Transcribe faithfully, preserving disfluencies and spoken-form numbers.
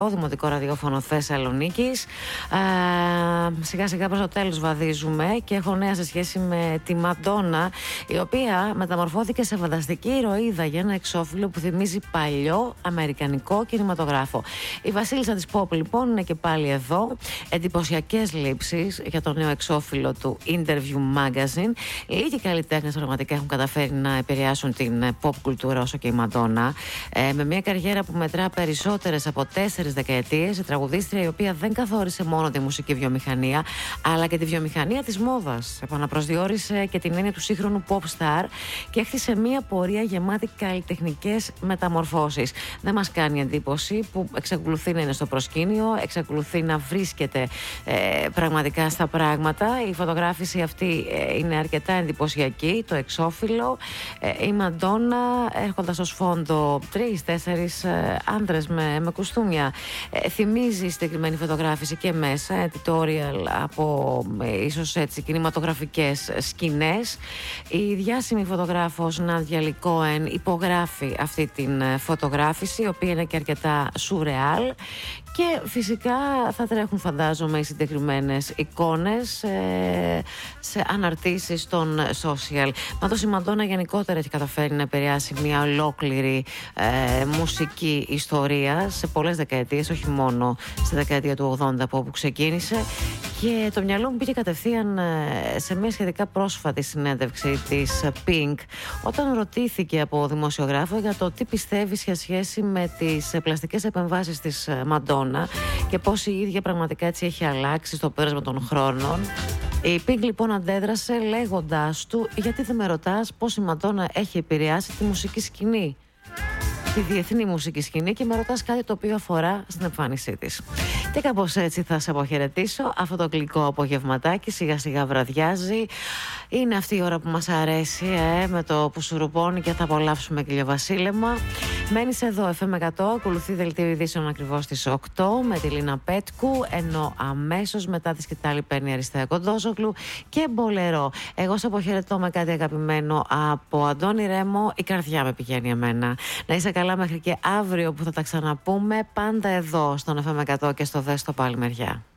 Δημοτικό Ραδιόφωνο Θεσσαλονίκης. Ε, σιγά σιγά προς το τέλος βαδίζουμε και έχω νέα σε σχέση με τη Μαντόνα, η οποία μεταμορφώθηκε σε φανταστική ηρωίδα για ένα εξώφυλλο που θυμίζει παλιό αμερικανικό κινηματογράφο. Η βασίλισσα της pop λοιπόν είναι και πάλι εδώ. Εντυπωσιακές λήψεις για το νέο εξώφυλλο του Interview Magazine. Λίγοι καλλιτέχνες πραγματικά έχουν καταφέρει να επηρεάσουν την pop κουλτούρα όσο και η Μαντόνα. Ε, με μια καριέρα που μετρά περισσότερες από τέσσερις δεκαετίες, η τραγουδίστρια η οποία δεν καθόρισε μόνο τη μουσική βιομηχανία, αλλά και τη βιομηχανία της μόδας. Επαναπροσδιορίσε και την έννοια του σύγχρονου pop star και έχτισε μια πορεία γεμάτη καλλιτεχνικές μεταμορφώσεις. Δεν μας κάνει εντύπωση που εξακολουθεί να είναι στο προσκήνιο, εξακολουθεί να βρίσκεται ε, πραγματικά στα πράγματα. Η φωτογράφηση αυτή ε, είναι αρκετά εντυπωσιακή, το εξώφυλλο. Ε, η Μαντόνα έρχοντας ως φόντο τρεις-τέσσερις ε, άντρες με, με κουστούμια. Ε, θυμίζει η συγκεκριμένη φωτογράφηση και μέσα editorial από ε, ίσως έτσι κινηματογραφικές σκηνές. Η διάσημη φωτογράφος Νάντια Λικόεν υπογράφει αυτή την ε, φωτογράφηση, η οποία είναι και αρκετά σουρεάλ, και φυσικά θα τρέχουν, φαντάζομαι, οι συγκεκριμένες εικόνες ε, σε αναρτήσεις των social. Πάντως η Μαντόνα γενικότερα έχει καταφέρει να επηρεάσει μια ολόκληρη ε, μουσική ιστορία σε πολλές δεκαετίες, όχι μόνο στη δεκαετία του ογδόντα από όπου ξεκίνησε. Και το μυαλό μου πήγε κατευθείαν σε μια σχετικά πρόσφατη συνέντευξη της Pink, όταν ρωτήθηκε από δημοσιογράφο για το τι πιστεύει σε σχέση με τις πλαστικές επεμβάσεις της Μαντόνα και πώς η ίδια πραγματικά έτσι έχει αλλάξει στο πέρασμα των χρόνων. Η Pink λοιπόν αντέδρασε λέγοντάς του: γιατί δεν με ρωτάς πώς η Μαντόνα έχει επηρεάσει τη μουσική σκηνή, τη διεθνή μουσική σκηνή, και με ρωτάς κάτι το οποίο αφορά στην εμφάνισή της. Και κάπως έτσι θα σε αποχαιρετήσω. Αυτό το γλυκό απογευματάκι σιγά σιγά βραδιάζει. Είναι αυτή η ώρα που μας αρέσει, ε, με το που σουρουπώνει και θα απολαύσουμε και βασίλεμα. Μένεις εδώ, εφ εμ εκατό, ακολουθεί δελτίο ειδήσεων ακριβώς στις οκτώ με τη Λίνα Πέτκου, ενώ αμέσως μετά τη σκητάλη παίρνει Αριστεία Κοντόζογλου και Μπολερό. Εγώ σε αποχαιρετώ με κάτι αγαπημένο από Αντώνη Ρέμο, η καρδιά με πηγαίνει εμένα. Να είσαι καλά μέχρι και αύριο που θα τα ξαναπούμε, πάντα εδώ στον εφ εμ εκατό και στο Δες το πάλι μεριά.